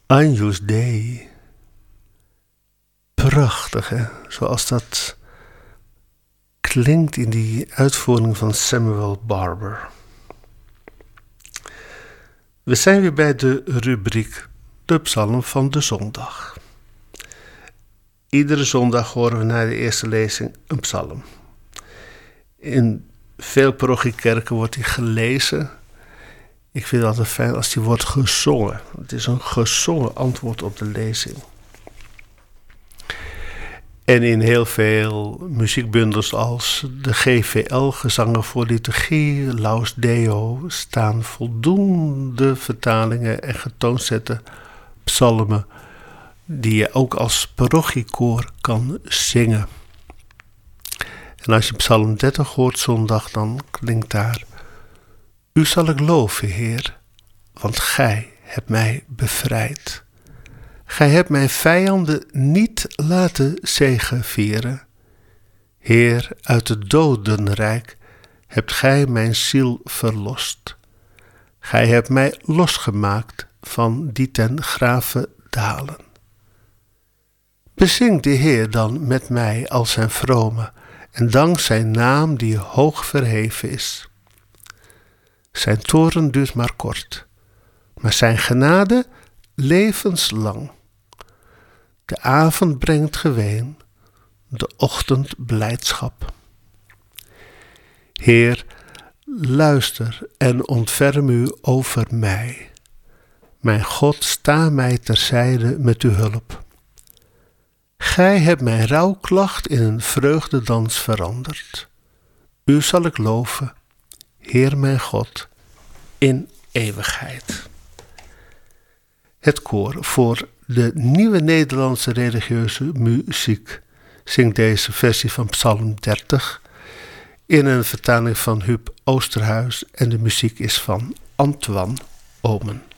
Agnus Dei. Prachtig, hè? Zoals dat klinkt in die uitvoering van Samuel Barber. We zijn weer bij de rubriek De Psalm van de Zondag. Iedere zondag horen we na de eerste lezing een psalm. In veel parochiekerken wordt die gelezen. Ik vind het altijd fijn als die wordt gezongen. Het is een gezongen antwoord op de lezing. En in heel veel muziekbundels als de GVL, Gezangen voor Liturgie, Laus Deo, staan voldoende vertalingen en getoonzette psalmen die je ook als parochiekoor kan zingen. En als je psalm 30 hoort zondag, dan klinkt daar: U zal ik loven, Heer, want Gij hebt mij bevrijd. Gij hebt mijn vijanden niet laten zegevieren. Heer, uit het dodenrijk hebt Gij mijn ziel verlost. Gij hebt mij losgemaakt van die ten grave dalen. Bezing de Heer dan met mij als zijn vrome, en dank zijn naam die hoog verheven is. Zijn toorn duurt maar kort, maar zijn genade levenslang. De avond brengt geween, de ochtend blijdschap. Heer, luister en ontferm u over mij. Mijn God, sta mij terzijde met uw hulp. Gij hebt mijn rouwklacht in een vreugdedans veranderd. U zal ik loven, Heer mijn God, in eeuwigheid. Het koor voor de Nieuwe Nederlandse Religieuze Muziek zingt deze versie van Psalm 30 in een vertaling van Huub Oosterhuis en de muziek is van Antoine Omen.